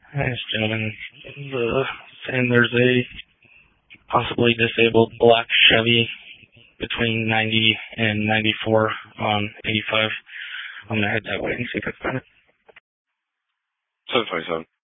Yes, gentlemen. Saying there's a possibly disabled black Chevy between 90 and 94 on 85. I'm going to head that way and see if I can find it. 727.